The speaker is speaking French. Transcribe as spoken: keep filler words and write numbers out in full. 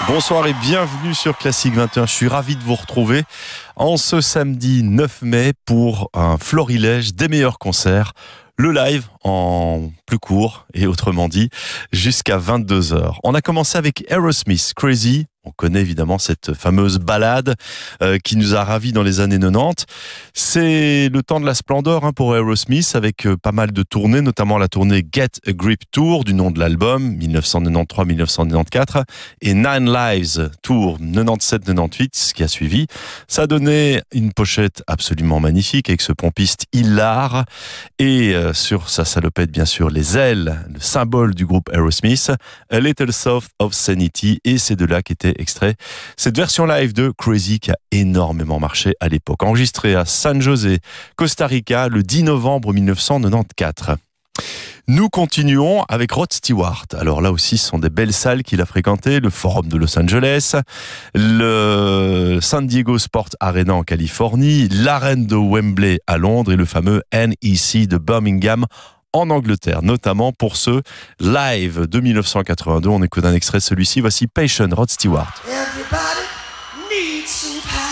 Bonsoir et bienvenue sur Classique vingt et un. Je suis ravi de vous retrouver en ce samedi neuf mai pour un florilège des meilleurs concerts. Le live en plus court et autrement dit jusqu'à vingt-deux heures. On a commencé avec Aerosmith, Crazy. On connaît évidemment cette fameuse ballade euh, qui nous a ravis dans les années quatre-vingt-dix. C'est le temps de la splendeur hein, pour Aerosmith avec euh, pas mal de tournées, notamment la tournée Get a Grip Tour du nom de l'album dix-neuf cent quatre-vingt-treize dix-neuf cent quatre-vingt-quatorze et Nine Lives Tour quatre-vingt-dix-sept quatre-vingt-dix-huit, ce qui a suivi. Ça a donné une pochette absolument magnifique avec ce pompiste hilar et euh, sur sa salopette bien sûr les ailes, le symbole du groupe Aerosmith, A Little South of Sanity, et c'est de là qu'était extrait cette version live de Crazy qui a énormément marché à l'époque, enregistrée à San José, Costa Rica, le dix novembre dix-neuf cent quatre-vingt-quatorze. Nous continuons avec Rod Stewart. Alors là aussi, ce sont des belles salles qu'il a fréquentées, le Forum de Los Angeles, le San Diego Sport Arena en Californie, l'arène de Wembley à Londres et le fameux N E C de Birmingham en Angleterre, notamment pour ce live de dix-neuf cent quatre-vingt-deux. On écoute un extrait de celui-ci. Voici Patient, Rod Stewart. Everybody.